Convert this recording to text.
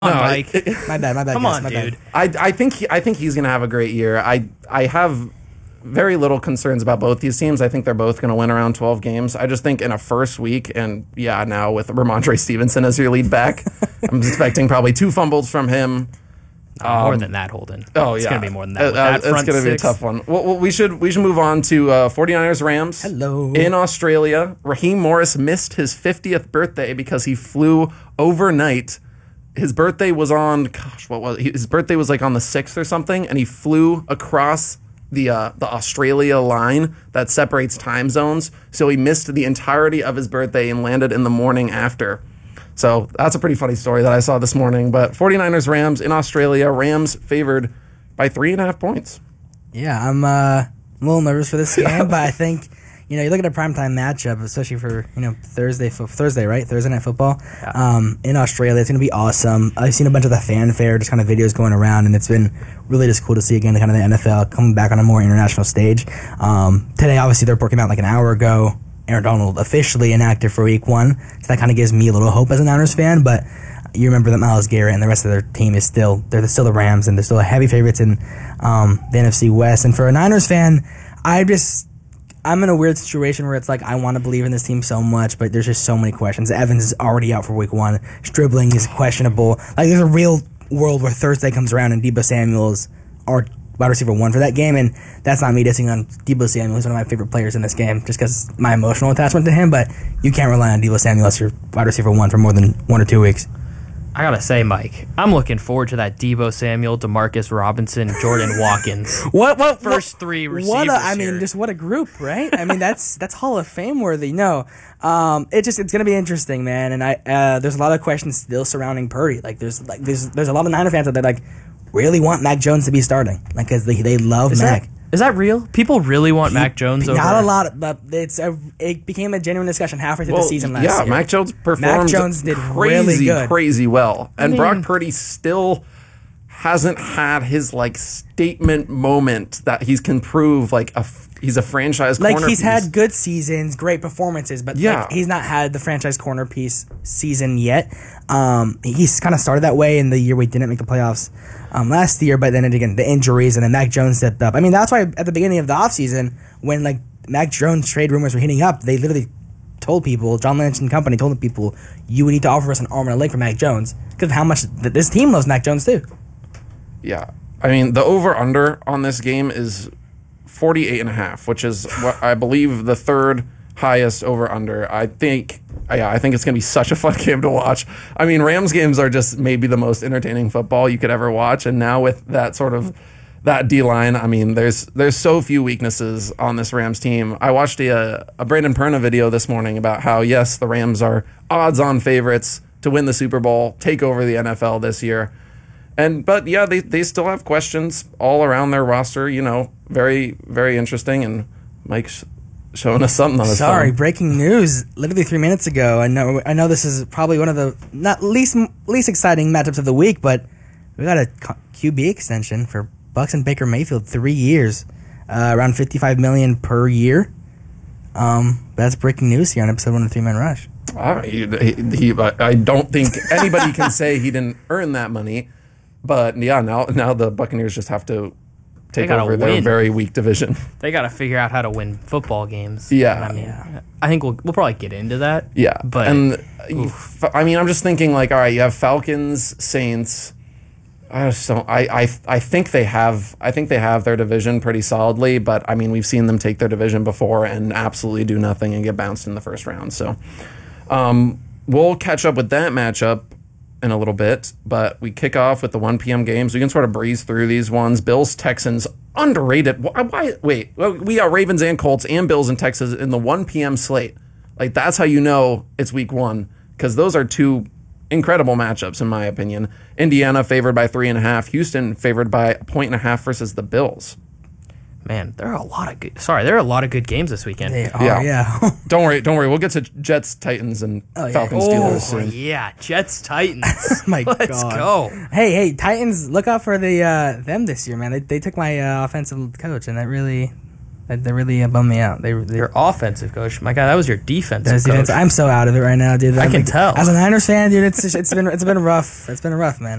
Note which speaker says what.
Speaker 1: Mike.
Speaker 2: My bad.
Speaker 1: Come
Speaker 2: guys,
Speaker 1: on,
Speaker 2: my
Speaker 1: dude.
Speaker 2: bad.
Speaker 3: I think he's gonna have a great year. I have very little concerns about both these teams. I think they're both gonna win around 12 games. I just think in a first week, and now with Ramondre Stevenson as your lead back, I'm expecting probably 2 fumbles from him.
Speaker 1: More than that, Holden.
Speaker 3: Oh,
Speaker 1: it's
Speaker 3: yeah.
Speaker 1: going to be more than that. With that
Speaker 3: It's
Speaker 1: front
Speaker 3: going to be a
Speaker 1: six.
Speaker 3: tough one. Well, we should move on to 49ers Rams.
Speaker 2: Hello.
Speaker 3: In Australia, Raheem Morris missed his 50th birthday because he flew overnight. His birthday was on, his birthday was like on the 6th or something, and he flew across the Australia line that separates time zones. So he missed the entirety of his birthday and landed in the morning after. So that's a pretty funny story that I saw this morning. But 49ers Rams in Australia, Rams favored by 3.5 points.
Speaker 2: Yeah, I'm a little nervous for this game, but I think, you look at a primetime matchup, especially for, Thursday, right? Thursday Night Football.
Speaker 1: Yeah.
Speaker 2: In Australia, it's going to be awesome. I've seen a bunch of the fanfare, just kind of videos going around, and it's been really just cool to see, again, kind of the NFL coming back on a more international stage. Today, obviously, the report came out like an hour ago. Aaron Donald officially inactive for week 1. So that kind of gives me a little hope as a Niners fan, but you remember that Myles Garrett and the rest of their team is still the Rams, and they're still heavy favorites in the NFC West. And for a Niners fan, I'm in a weird situation where it's like I want to believe in this team so much, but there's just so many questions. Evans is already out for week 1. Stribling is questionable. Like, there's a real world where Thursday comes around and Deebo Samuel's our wide receiver 1 for that game, and that's not me dissing on Deebo Samuel. He's one of my favorite players in this game just because my emotional attachment to him, but you can't rely on Deebo Samuel as your wide receiver 1 for more than 1 or 2 weeks.
Speaker 1: I got to say, Mike, I'm looking forward to that Deebo Samuel, Demarcus Robinson, Jordan Watkins. First 3 receivers here.
Speaker 2: Just what a group, right? I mean, that's Hall of Fame worthy. No, it's going to be interesting, man. And there's a lot of questions still surrounding Purdy. There's a lot of Niner fans that really want Mac Jones to be starting, because they love Mac.
Speaker 1: Is that real? People really want Mac Jones over?
Speaker 2: Not a lot, but it became a genuine discussion halfway through the season last year.
Speaker 3: Yeah, Mac Jones performed
Speaker 2: Mac Jones did really good.
Speaker 3: Crazy well. And Brock Purdy still hasn't had his statement moment that he can prove he's a franchise corner piece.
Speaker 2: He's had good seasons, great performances, but he's not had the franchise corner piece season yet. He's kind of started that way in the year we didn't make the playoffs last year, but then again, the injuries, and then Mac Jones stepped up. I mean, that's why at the beginning of the offseason, when Mac Jones trade rumors were heating up, they literally told people, John Lynch and company told the people, you would need to offer us an arm and a leg for Mac Jones because of how much this team loves Mac Jones too.
Speaker 3: Yeah. I mean, the over-under on this game is 48.5, which is what I believe the third highest over-under. I think it's going to be such a fun game to watch. I mean, Rams games are just maybe the most entertaining football you could ever watch, and now with that sort of that D-line, I mean, there's so few weaknesses on this Rams team. I watched a Brandon Perna video this morning about how, yes, the Rams are odds-on favorites to win the Super Bowl, take over the NFL this year. But they still have questions all around their roster, very, very interesting. And Mike's showing us something on his phone.
Speaker 2: Breaking news. Literally 3 minutes ago. I know this is probably one of the not least exciting matchups of the week, but we got a QB extension for Bucs and Baker Mayfield, 3 years, around $55 million per year. That's breaking news here on episode 1 of 3 Man Rush.
Speaker 3: I don't think anybody can say he didn't earn that money. But now the Buccaneers just have to take over their very weak division.
Speaker 1: They got to figure out how to win football games.
Speaker 3: Yeah.
Speaker 1: I think we'll probably get into that.
Speaker 3: Yeah.
Speaker 1: But
Speaker 3: I'm just thinking all right, you have Falcons, Saints. I just don't. I think they have their division pretty solidly, but I mean we've seen them take their division before and absolutely do nothing and get bounced in the first round. So we'll catch up with that matchup in a little bit, but we kick off with the 1 p.m. games. We can sort of breeze through these ones. Bills, Texans, underrated. Why? Wait, we got Ravens and Colts and Bills and Texans in the 1 p.m. slate. That's how you know it's week 1, because those are 2 incredible matchups in my opinion. Indiana favored by 3.5. Houston favored by 1.5 versus the Bills.
Speaker 1: Man, there are a lot of good games this weekend.
Speaker 2: They are, yeah.
Speaker 3: Don't worry. We'll get to Jets, Titans, and Falcons, Steelers soon.
Speaker 1: Yeah, Jets, Titans.
Speaker 2: My
Speaker 1: Let's
Speaker 2: God.
Speaker 1: go.
Speaker 2: Hey, Titans, look out for them this year, man. They took my offensive coach, and that really bummed me out.
Speaker 1: Your offensive coach, my God, that was your defensive coach.
Speaker 2: I'm so out of it right now, dude.
Speaker 1: I can tell.
Speaker 2: As a Niners fan, dude, it's been rough. It's been rough, man.